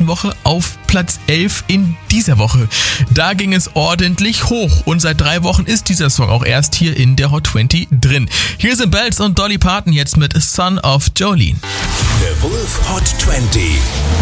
letzten Woche auf Platz 11 in dieser Woche. Da ging es ordentlich hoch und seit 3 Wochen ist dieser Song auch erst hier in der Hot 20 drin. Hier sind Bells und Dolly Parton jetzt mit Son of Jolene. The Wolf Hot 20.